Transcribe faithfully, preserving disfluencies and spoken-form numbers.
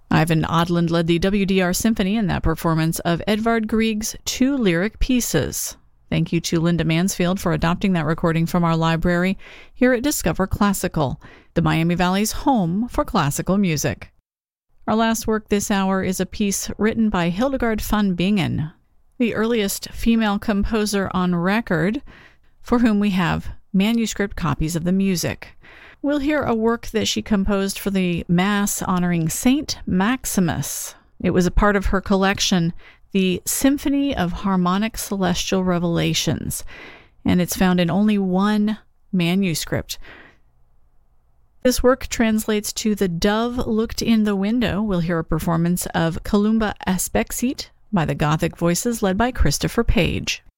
Ivan Odland led the W D R Symphony in that performance of Edvard Grieg's two lyric pieces. Thank you to Linda Mansfield for adopting that recording from our library here at Discover Classical, the Miami Valley's home for classical music. Our last work this hour is a piece written by Hildegard von Bingen, the earliest female composer on record, for whom we have manuscript copies of the music. We'll hear a work that she composed for the Mass honoring Saint Maximus. It was a part of her collection, the Symphony of Harmonic Celestial Revelations, and it's found in only one manuscript. This work translates to The Dove Looked in the Window. We'll hear a performance of Columba Aspexit by the Gothic Voices led by Christopher Page.